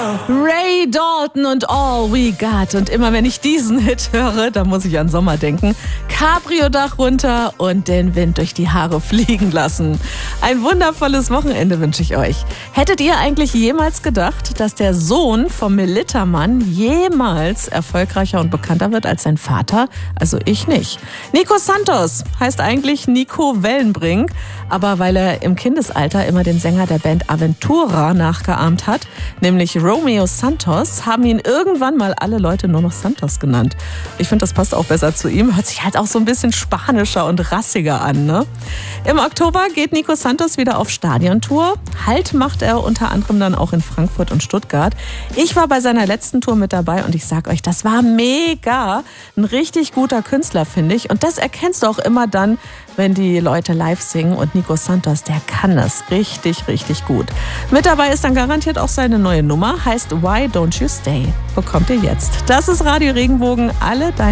Ray Dalton und All We Got. Und immer wenn ich diesen Hit höre, dann muss ich an Sommer denken. Cabrio-Dach runter und den Wind durch die Haare fliegen lassen. Ein wundervolles Wochenende wünsche ich euch. Hättet ihr eigentlich jemals gedacht, dass der Sohn vom Militermann jemals erfolgreicher und bekannter wird als sein Vater? Also ich nicht. Nico Santos heißt eigentlich Nico Wellenbrink, aber weil er im Kindesalter immer den Sänger der Band Aventura nachgeahmt hat, nämlich Romeo Santos, haben ihn irgendwann mal alle Leute nur noch Santos genannt. Ich finde, das passt auch besser zu ihm. Hört sich halt auch so ein bisschen spanischer und rassiger an, ne? Im Oktober geht Nico Santos wieder auf Stadiontour. Halt macht er unter anderem dann auch in Frankfurt und Stuttgart. Ich war bei seiner letzten Tour mit dabei und ich sag euch, das war mega. Ein richtig guter Künstler, finde ich. Und das erkennst du auch immer dann, wenn die Leute live singen. Und Nico Santos, der kann das richtig, richtig gut. Mit dabei ist dann garantiert auch seine neue Nummer, heißt Why Don't You Stay. Bekommt ihr jetzt. Das ist Radio Regenbogen, alle deine